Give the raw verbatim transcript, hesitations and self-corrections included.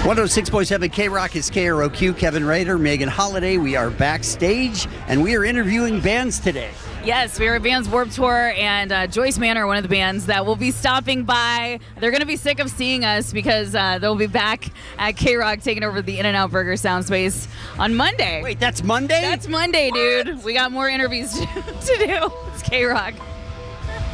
one oh six point seven K-Rock is K R O Q. Kevin Rader, Megan Holiday. We are backstage, and we are interviewing bands today. Yes, we are at Vans Warped Tour, and uh, Joyce Manor, one of the bands that will be stopping by. They're going to be sick of seeing us because uh, they'll be back at K-Rock taking over the In-N-Out Burger sound space on Monday. Wait, that's Monday? That's Monday, dude. What? We got more interviews to do. It's K-Rock.